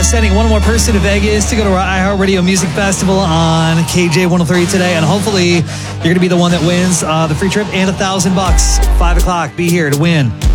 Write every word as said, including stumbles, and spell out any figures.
uh, sending one more person to Vegas to go to our iHeartRadio Music Festival on K J one oh three today. And hopefully you're going to be the one that wins uh, the free trip and a thousand bucks. Five o'clock. Be here to win.